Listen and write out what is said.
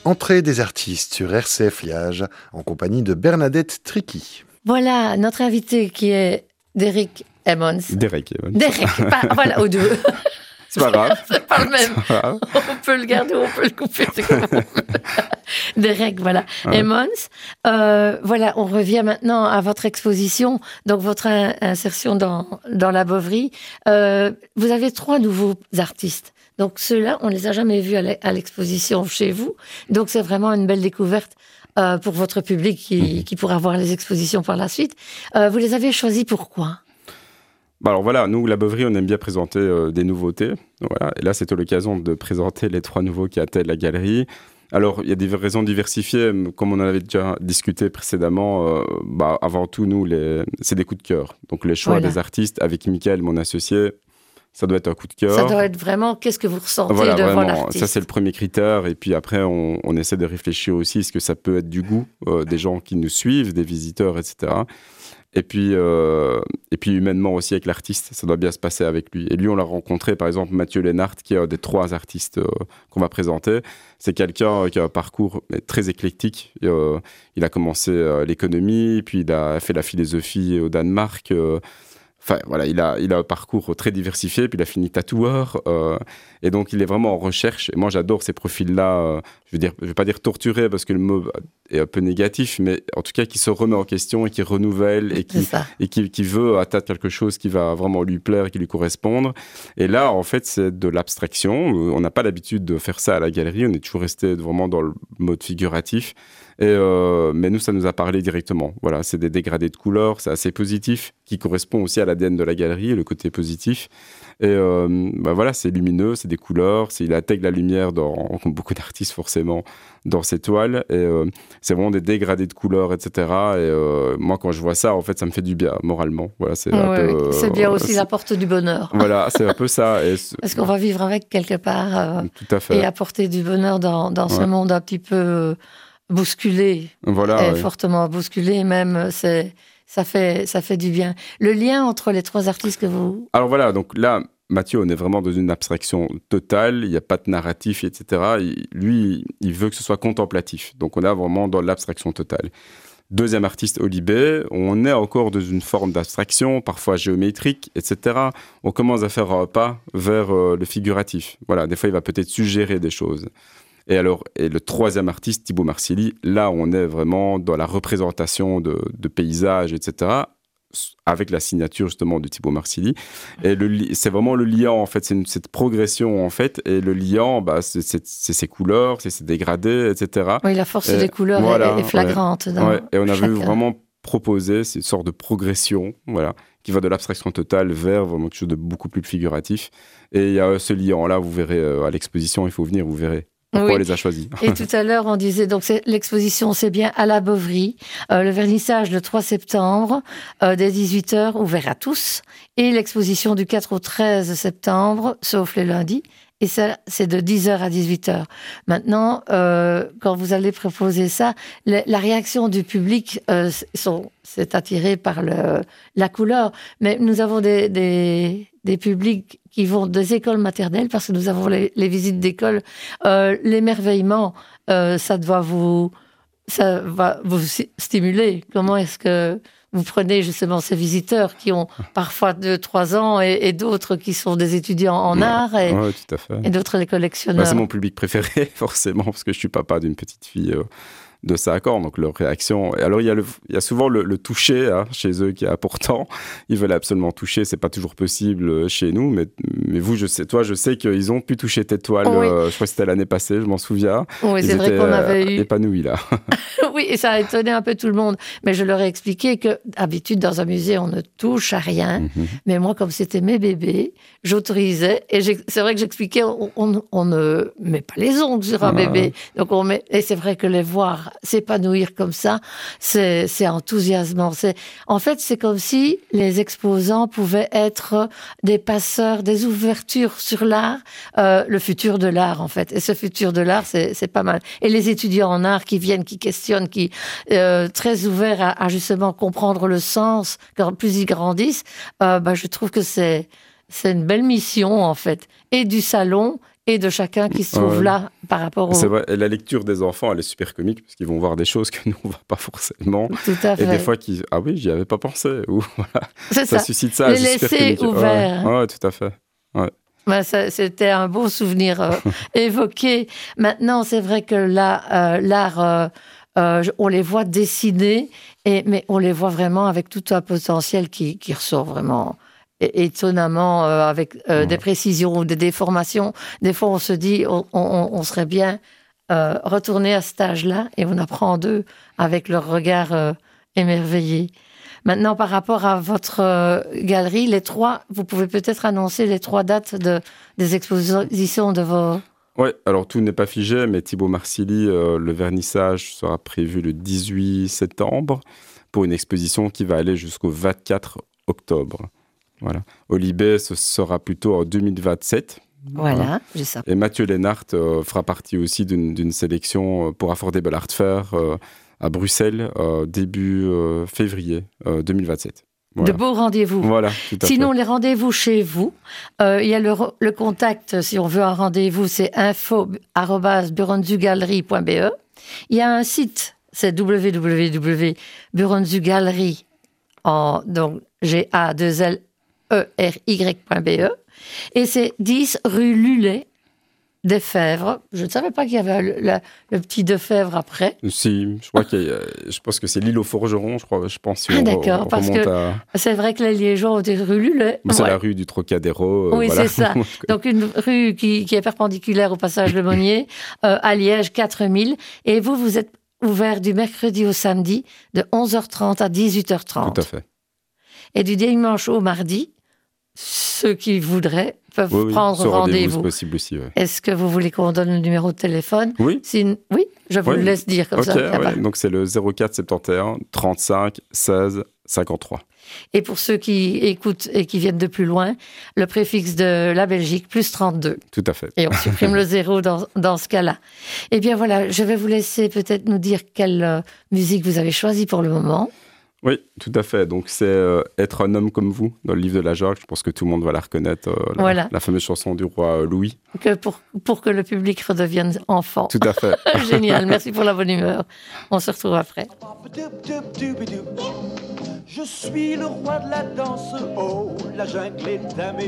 Entrée des artistes sur RCF Liège en compagnie de Bernadette Tricky. Voilà, notre invité qui est Derek Emmons. Derek Emmons. Voilà, aux deux. C'est pas grave. C'est pas le même. On peut le garder ou on peut le couper. C'est comme Derek, voilà. Ouais. Emmons. Voilà, on revient maintenant à votre exposition, donc votre insertion dans la Boverie. Vous avez 3 nouveaux artistes. Donc ceux-là, on ne les a jamais vus à l'exposition chez vous. Donc c'est vraiment une belle découverte pour votre public qui pourra voir les expositions par la suite. Vous les avez choisis pourquoi ? Alors voilà, nous, la Boverie, on aime bien présenter des nouveautés. Voilà. Et là, c'était l'occasion de présenter les 3 nouveaux qui atteignent la galerie. Alors, il y a des raisons diversifiées, comme on en avait déjà discuté précédemment. Avant tout, nous, c'est des coups de cœur. Donc, les choix des artistes, avec Mickaël, mon associé, ça doit être un coup de cœur. Ça doit être vraiment, qu'est-ce que vous ressentez devant l'artiste. Ça, c'est le premier critère. Et puis après, on essaie de réfléchir aussi, est-ce que ça peut être du goût des gens qui nous suivent, des visiteurs, etc. Et puis humainement aussi avec l'artiste, ça doit bien se passer avec lui. Et lui, on l'a rencontré, par exemple, Mathieu Lénart, qui est un des 3 artistes qu'on va présenter. C'est quelqu'un qui a un parcours très éclectique. Il a commencé l'économie, puis il a fait la philosophie au Danemark. Enfin, voilà, il a un parcours très diversifié, puis il a fini tatoueur. Et donc, il est vraiment en recherche. Et moi, j'adore ces profils-là. Je vais pas dire torturés, parce que le mot est un peu négatif, mais en tout cas, qui se remet en question et qui renouvelle et qui veut atteindre quelque chose qui va vraiment lui plaire et qui lui correspondre. Et là, en fait, c'est de l'abstraction. On n'a pas l'habitude de faire ça à la galerie. On est toujours resté vraiment dans le mode figuratif. Mais nous, ça nous a parlé directement. Voilà, c'est des dégradés de couleurs, c'est assez positif, qui correspond aussi à l'ADN de la galerie, le côté positif. Et voilà, c'est lumineux, c'est des couleurs, il intègre la lumière, comme beaucoup d'artistes forcément, dans ses toiles. Et c'est vraiment des dégradés de couleurs, etc. Et moi, quand je vois ça, en fait, ça me fait du bien, moralement. Voilà, c'est c'est bien aussi, ça apporte du bonheur. Voilà, c'est un peu ça. Parce qu'on va vivre avec quelque part. Tout à fait. Et apporter du bonheur dans ce monde un petit peu bousculé, fortement bousculé même, ça fait du bien. Le lien entre les 3 artistes que vous... Alors voilà, donc là, Mathieu, on est vraiment dans une abstraction totale, il n'y a pas de narratif, etc. Lui, il veut que ce soit contemplatif, donc on est vraiment dans l'abstraction totale. Deuxième artiste, Olibé, on est encore dans une forme d'abstraction, parfois géométrique, etc. On commence à faire un pas vers le figuratif. Voilà, des fois, il va peut-être suggérer des choses. Et le 3e artiste, Thibaut Marcilly, là, on est vraiment dans la représentation de paysages, etc., avec la signature, justement, de Thibaut Marcilly. Et c'est vraiment le liant, en fait, c'est cette progression, en fait, et le liant, c'est ces couleurs, c'est ces dégradés, etc. Oui, la force des couleurs est flagrante. Et on a voulu vraiment proposer cette sorte de progression, voilà, qui va de l'abstraction totale vers vraiment quelque chose de beaucoup plus figuratif. Et il y a ce liant-là, vous verrez à l'exposition, il faut venir, vous verrez. Pourquoi on les a choisis. Et tout à l'heure, on disait, donc l'exposition, c'est bien à la Boverie. Le vernissage le 3 septembre, dès 18h, ouvert à tous. Et l'exposition du 4 au 13 septembre, sauf les lundis. Et ça, c'est de 10h à 18h. Maintenant, quand vous allez proposer ça, la réaction du public c'est attiré par la couleur. Mais nous avons des publics qui vont des écoles maternelles, parce que nous avons les visites d'école. L'émerveillement, ça va vous stimuler. Comment est-ce que vous prenez justement ces visiteurs qui ont parfois 2-3 ans et d'autres qui sont des étudiants en art tout à fait. Et d'autres les collectionneurs. C'est mon public préféré, forcément, parce que je suis papa d'une petite fille de 5 ans, donc leur réaction. Et alors, il y a souvent le toucher chez eux qui est important. Ils veulent absolument toucher, c'est pas toujours possible chez nous, mais vous, je sais qu'ils ont pu toucher tes toiles. Oui. Je crois que c'était l'année passée, je m'en souviens. Oui, c'est vrai qu'on avait eu épanouis là. Oui, et ça a étonné un peu tout le monde. Mais je leur ai expliqué que, d'habitude, dans un musée, on ne touche à rien. Mm-hmm. Mais moi, comme c'était mes bébés, j'autorisais. Et c'est vrai que j'expliquais, on ne met pas les ongles sur un bébé. Donc et c'est vrai que les voir s'épanouir comme ça, c'est enthousiasmant. En fait, c'est comme si les exposants pouvaient être des passeurs, des ouvertures sur l'art, le futur de l'art, en fait. Et ce futur de l'art, c'est pas mal. Et les étudiants en art qui viennent, qui questionnent, qui très ouverts à justement comprendre le sens, quand plus ils grandissent, je trouve que c'est une belle mission, en fait. Et du salon et de chacun qui se trouve là par rapport au... C'est vrai, et la lecture des enfants, elle est super comique, parce qu'ils vont voir des choses que nous, on ne voit pas forcément. Tout à fait. Et des fois, ah oui, j'y avais pas pensé. Ou, voilà. C'est ça. Suscite ça. Les laisser ouverts. Ouais, tout à fait. Ouais. Ben, c'était un beau souvenir évoqué. Maintenant, c'est vrai que là, l'art, on les voit dessiner, mais on les voit vraiment avec tout un potentiel qui ressort vraiment étonnamment, avec des précisions ou des déformations. Des fois, on se dit, on serait bien retourner à cet âge-là, et on apprend d'eux avec leur regard émerveillé. Maintenant, par rapport à votre galerie, vous pouvez peut-être annoncer les 3 dates des expositions de vos... Oui, alors tout n'est pas figé, mais Thibaut Marsili, le vernissage sera prévu le 18 septembre pour une exposition qui va aller jusqu'au 24 octobre. Voilà. Olibé, ce sera plutôt en 2027. Voilà, j'ai ça. Et Mathieu Lénart fera partie aussi d'une sélection pour Affordable Art Fair à Bruxelles, début février 2027. Voilà. De beaux rendez-vous. Voilà, tout à Sinon, fait. les rendez-vous chez vous, il y a le contact, si on veut un rendez-vous, c'est info@buronzugalerie.be. Il y a un site, c'est www.buronzugalerie, donc GA2LERY.be. Et c'est 10 rue Lullet, des Fèvres. Je ne savais pas qu'il y avait le petit de Fèvres après. Si, je pense que c'est l'île aux Forgerons, je pense. Si d'accord, parce que c'est vrai que les Liégeois ont des rues Lullet. C'est la rue du Trocadéro. Oui, voilà. c'est ça. Donc une rue qui est perpendiculaire au passage Le Monnier, à Liège, 4000. Et vous êtes ouvert du mercredi au samedi, de 11h30 à 18h30. Tout à fait. Et du dimanche au mardi, ceux qui voudraient peuvent prendre rendez-vous. C'est possible aussi. Ouais. Est-ce que vous voulez qu'on donne le numéro de téléphone? Oui. Oui, je vous le laisse dire comme ça. Ouais. Donc c'est le 04 71 35 16 53. Et pour ceux qui écoutent et qui viennent de plus loin, le préfixe de la Belgique, plus 32. Tout à fait. Et on supprime le 0 dans ce cas-là. Eh bien voilà, je vais vous laisser peut-être nous dire quelle musique vous avez choisie pour le moment. Oui, tout à fait. Donc, c'est Être un homme comme vous, dans le livre de la Jacques. Je pense que tout le monde va la reconnaître, la fameuse chanson du roi Louis. Pour que le public redevienne enfant. Tout à fait. Génial, merci pour la bonne humeur. On se retrouve après. Je suis le roi de la danse, oh, la jungle est à mes